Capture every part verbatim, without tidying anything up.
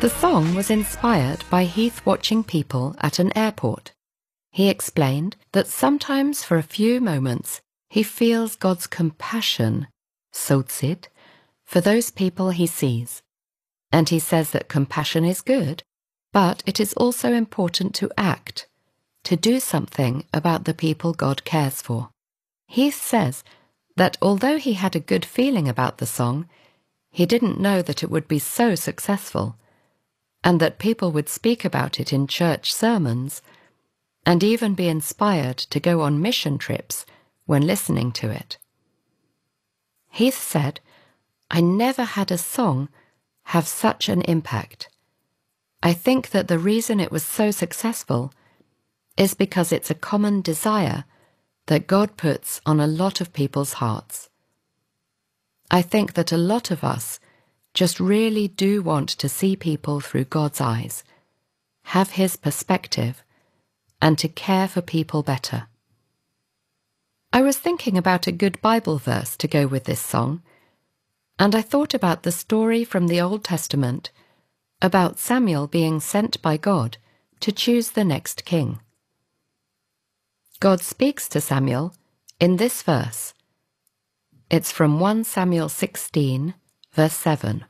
The song was inspired by Heath watching people at an airport. He explained that sometimes for a few moments he feels God's compassion, sotsit, for those people he sees. And he says that compassion is good, but it is also important to act, to do something about the people God cares for. Heath says that although he had a good feeling about the song, he didn't know that it would be so successful, and that people would speak about it in church sermons, and even be inspired to go on mission trips when listening to it. Heath said, "I never had a song have such an impact. I think that the reason it was so successful is because it's a common desire that God puts on a lot of people's hearts. I think that a lot of us just really do want to see people through God's eyes, have His perspective, and to care for people better." I was thinking about a good Bible verse to go with this song, and I thought about the story from the Old Testament about Samuel being sent by God to choose the next king. God speaks to Samuel in this verse. It's from First Samuel sixteen, verse seven.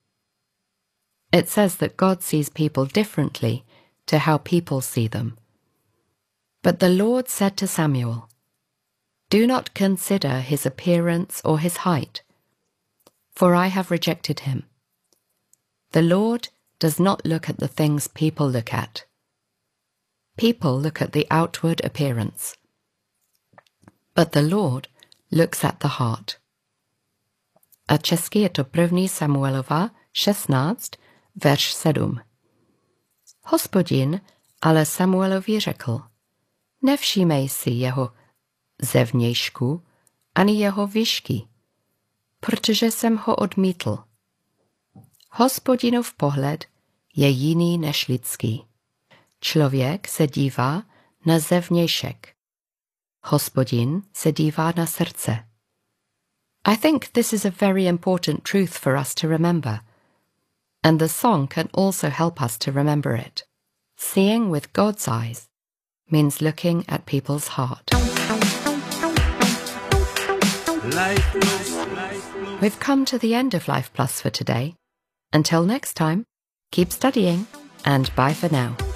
It says that God sees people differently to how people see them. "But the Lord said to Samuel, 'Do not consider his appearance or his height, for I have rejected him. The Lord does not look at the things people look at. People look at the outward appearance, but the Lord looks at the heart.'" A česky je to první Samuelova šestnáct, verš sedm. Hospodin ale Samuelovi řekl, "Nevšímej si jeho zevnějšku ani jeho výšky, protože jsem ho odmítl. Hospodinův pohled je jiný než lidský. Člověk se dívá na zevnějšek. Hospodin se dívá na srdce." I think this is a very important truth for us to remember, and the song can also help us to remember it. Seeing with God's eyes means looking at people's heart. Life Plus. We've come to the end of Life Plus for today. Until next time, keep studying and bye for now.